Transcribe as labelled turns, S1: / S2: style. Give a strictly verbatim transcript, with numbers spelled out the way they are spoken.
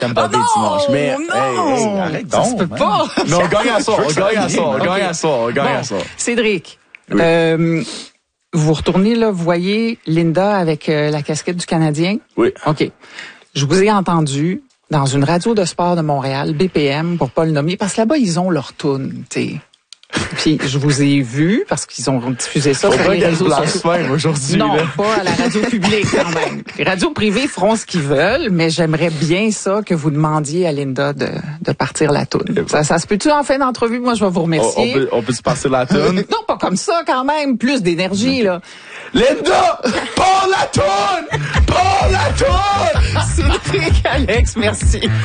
S1: T'aimes pas
S2: oh
S1: des dimanches. Mais,
S2: non,
S1: hey, hey, arrête
S2: ça
S1: donc,
S2: se peut
S1: man.
S2: pas.
S1: Mais on gagne à ça, on gagne à ça, on
S2: Okay.
S1: gagne à ça, on gagne à ça.
S2: Bon, Cédric,
S1: Oui.
S2: euh, vous retournez là, vous voyez Linda avec euh, la casquette du Canadien.
S1: Oui.
S2: OK. Je vous ai entendu dans une radio de sport de Montréal, B P M, pour pas le nommer, parce que là-bas, ils ont leur toune, tu sais. Puis je vous ai vu, parce qu'ils ont diffusé ça
S1: Faut
S2: sur
S1: pas
S2: les
S1: qu'elle
S2: réseaux sociaux.
S1: blasphème aujourd'hui,
S2: Non,
S1: là.
S2: pas à la radio publique quand même. Les radios privées feront ce qu'ils veulent, mais j'aimerais bien ça que vous demandiez à Linda de, de partir la toune. Ça, ça se peut-tu en fin d'entrevue? Moi, je vais vous
S1: On,
S2: remercier.
S1: on peut, on peut se passer la toune?
S2: Non, pas comme ça quand même. Plus d'énergie, là.
S1: Linda! Pas la toune! Pas la toune!
S2: Cédric, Alex, merci.